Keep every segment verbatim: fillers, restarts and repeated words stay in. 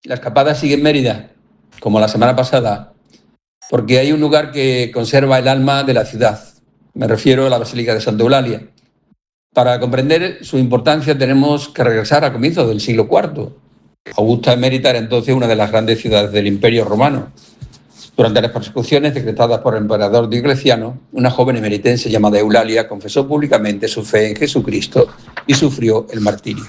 La escapada sigue en Mérida, como la semana pasada, porque hay un lugar que conserva el alma de la ciudad. Me refiero a la Basílica de Santa Eulalia. Para comprender su importancia tenemos que regresar a comienzos del siglo cuarto. Augusta Emérita era entonces una de las grandes ciudades del Imperio Romano. Durante las persecuciones decretadas por el emperador Diocleciano, una joven emeritense llamada Eulalia confesó públicamente su fe en Jesucristo y sufrió el martirio.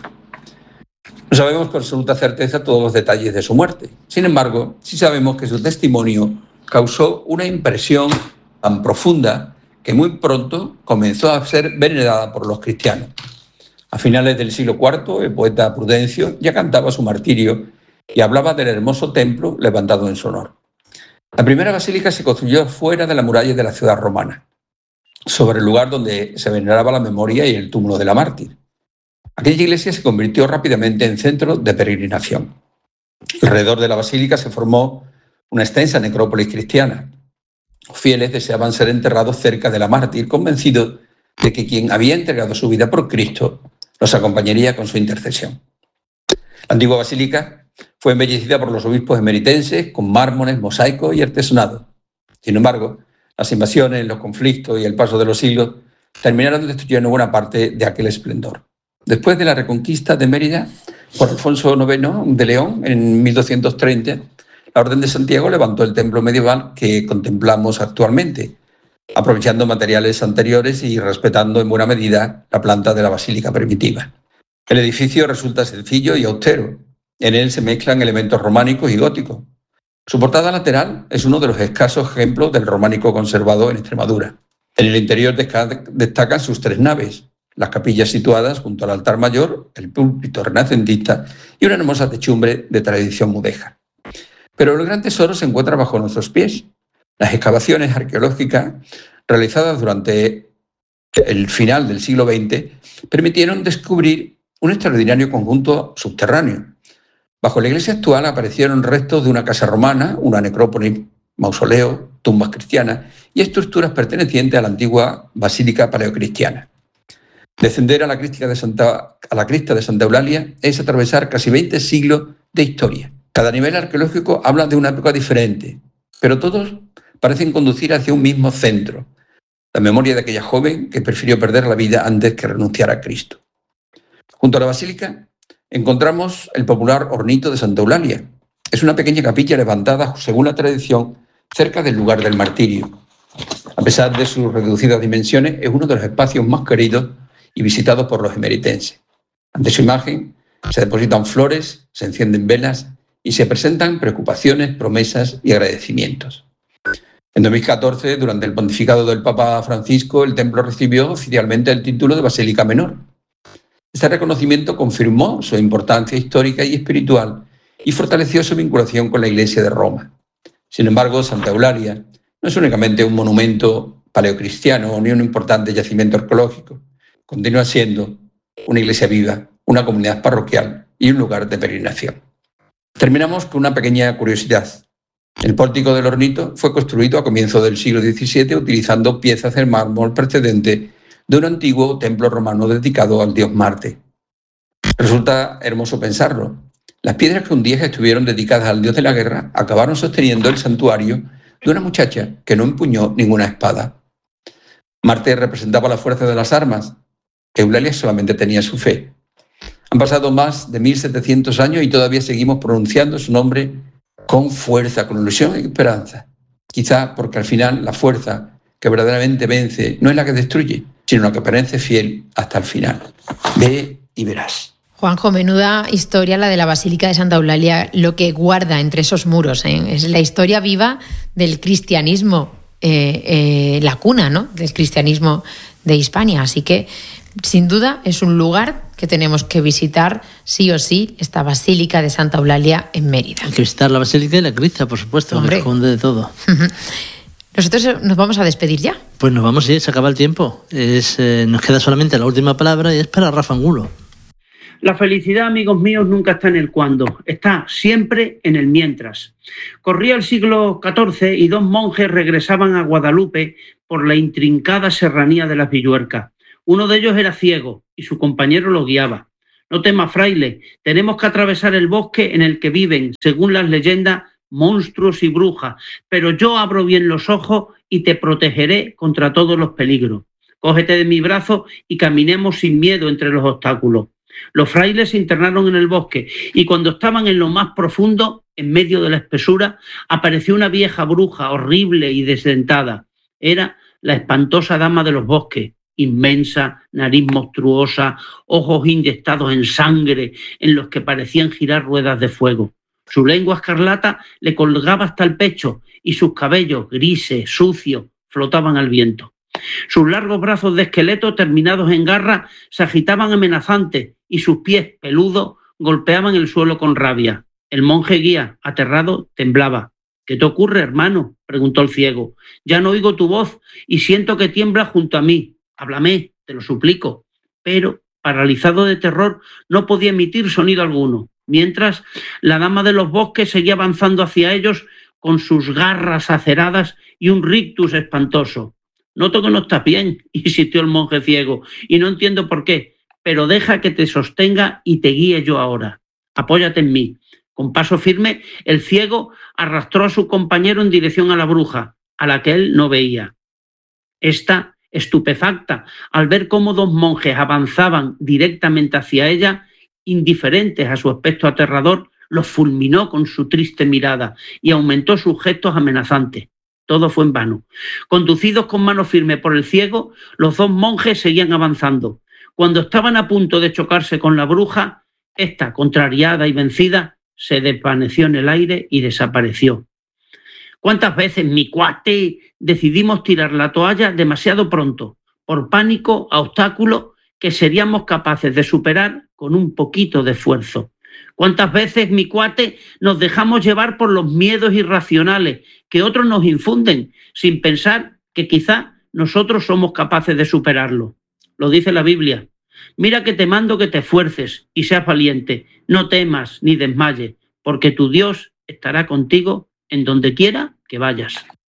No sabemos con absoluta certeza todos los detalles de su muerte. Sin embargo, sí sabemos que su testimonio causó una impresión tan profunda que muy pronto comenzó a ser venerada por los cristianos. A finales del siglo cuarto, el poeta Prudencio ya cantaba su martirio y hablaba del hermoso templo levantado en su honor. La primera basílica se construyó fuera de la muralla de la ciudad romana, sobre el lugar donde se veneraba la memoria y el túmulo de la mártir. Aquella iglesia se convirtió rápidamente en centro de peregrinación. Alrededor de la basílica se formó una extensa necrópolis cristiana. Los fieles deseaban ser enterrados cerca de la mártir, convencidos de que quien había entregado su vida por Cristo los acompañaría con su intercesión. La antigua basílica fue embellecida por los obispos emeritenses con mármoles, mosaicos y artesonado. Sin embargo, las invasiones, los conflictos y el paso de los siglos terminaron destruyendo buena parte de aquel esplendor. Después de la reconquista de Mérida por Alfonso noveno de León en mil doscientos treinta, la Orden de Santiago levantó el templo medieval que contemplamos actualmente, aprovechando materiales anteriores y respetando en buena medida la planta de la basílica primitiva. El edificio resulta sencillo y austero. En él se mezclan elementos románicos y góticos. Su portada lateral es uno de los escasos ejemplos del románico conservado en Extremadura. En el interior destacan sus tres naves, las capillas situadas junto al altar mayor, el púlpito renacentista y una hermosa techumbre de tradición mudéjar. Pero el gran tesoro se encuentra bajo nuestros pies. Las excavaciones arqueológicas realizadas durante el final del siglo veinte permitieron descubrir un extraordinario conjunto subterráneo. Bajo la iglesia actual aparecieron restos de una casa romana, una necrópolis, mausoleos, tumbas cristianas y estructuras pertenecientes a la antigua basílica paleocristiana. Descender a la crista de Santa, a la crista de Santa Eulalia es atravesar casi veinte siglos de historia. Cada nivel arqueológico habla de una época diferente, pero todos parecen conducir hacia un mismo centro, la memoria de aquella joven que prefirió perder la vida antes que renunciar a Cristo. Junto a la basílica encontramos el popular hornito de Santa Eulalia. Es una pequeña capilla levantada, según la tradición, cerca del lugar del martirio. A pesar de sus reducidas dimensiones, es uno de los espacios más queridos y visitados por los emeritenses. Ante su imagen se depositan flores, se encienden velas y se presentan preocupaciones, promesas y agradecimientos. En dos mil catorce, durante el pontificado del Papa Francisco, el templo recibió oficialmente el título de Basílica Menor. Este reconocimiento confirmó su importancia histórica y espiritual y fortaleció su vinculación con la Iglesia de Roma. Sin embargo, Santa Eulalia no es únicamente un monumento paleocristiano ni un importante yacimiento arqueológico. Continúa siendo una iglesia viva, una comunidad parroquial y un lugar de peregrinación. Terminamos con una pequeña curiosidad. El pórtico del hornito fue construido a comienzos del siglo diecisiete utilizando piezas de mármol procedente de un antiguo templo romano dedicado al dios Marte. Resulta hermoso pensarlo. Las piedras que un día estuvieron dedicadas al dios de la guerra acabaron sosteniendo el santuario de una muchacha que no empuñó ninguna espada. Marte representaba la fuerza de las armas. Eulalia solamente tenía su fe. Han pasado más de mil setecientos años y todavía seguimos pronunciando su nombre con fuerza, con ilusión y esperanza. Quizá porque al final la fuerza que verdaderamente vence no es la que destruye, sino la que permanece fiel hasta el final. Ve y verás. Juanjo, menuda historia la de la Basílica de Santa Eulalia, lo que guarda entre esos muros, ¿eh? Es la historia viva del cristianismo, eh, eh, la cuna, ¿no?, del cristianismo de Hispania. Así que, sin duda, es un lugar que tenemos que visitar sí o sí, esta Basílica de Santa Eulalia en Mérida. Hay que visitar la Basílica y la Crista, por supuesto, que esconde de todo. Nosotros nos vamos a despedir ya. Pues nos vamos, sí, se acaba el tiempo. Es, eh, nos queda solamente la última palabra y es para Rafa Angulo. La felicidad, amigos míos, nunca está en el cuándo, está siempre en el mientras. Corría el siglo catorce y dos monjes regresaban a Guadalupe por la intrincada serranía de las Villuercas. Uno de ellos era ciego y su compañero lo guiaba. No temas, fraile, tenemos que atravesar el bosque en el que viven, según las leyendas, monstruos y brujas, pero yo abro bien los ojos y te protegeré contra todos los peligros. Cógete de mi brazo y caminemos sin miedo entre los obstáculos. Los frailes se internaron en el bosque y cuando estaban en lo más profundo, en medio de la espesura, apareció una vieja bruja horrible y desdentada. Era la espantosa dama de los bosques, inmensa, nariz monstruosa, ojos inyectados en sangre en los que parecían girar ruedas de fuego. Su lengua escarlata le colgaba hasta el pecho y sus cabellos grises, sucios, flotaban al viento. Sus largos brazos de esqueleto terminados en garras se agitaban amenazantes y sus pies peludos golpeaban el suelo con rabia. El monje guía, aterrado, temblaba. ¿Qué te ocurre, hermano?, preguntó el ciego. Ya no oigo tu voz y siento que tiemblas junto a mí. Háblame, te lo suplico. Pero, paralizado de terror, no podía emitir sonido alguno, mientras la dama de los bosques seguía avanzando hacia ellos con sus garras aceradas y un rictus espantoso. Noto que no estás bien, insistió el monje ciego, y no entiendo por qué, pero deja que te sostenga y te guíe yo ahora. Apóyate en mí. Con paso firme, el ciego arrastró a su compañero en dirección a la bruja, a la que él no veía. Esta, estupefacta, al ver cómo dos monjes avanzaban directamente hacia ella, indiferentes a su aspecto aterrador, los fulminó con su triste mirada y aumentó sus gestos amenazantes. Todo fue en vano. Conducidos con mano firme por el ciego, los dos monjes seguían avanzando. Cuando estaban a punto de chocarse con la bruja, esta, contrariada y vencida, se desvaneció en el aire y desapareció. ¿Cuántas veces, mi cuate, decidimos tirar la toalla demasiado pronto, por pánico a obstáculos que seríamos capaces de superar con un poquito de esfuerzo? ¿Cuántas veces, mi cuate, nos dejamos llevar por los miedos irracionales que otros nos infunden, sin pensar que quizá nosotros somos capaces de superarlo? Lo dice la Biblia. Mira que te mando que te esfuerces y seas valiente. No temas ni desmayes, porque tu Dios estará contigo en donde quiera que vayas.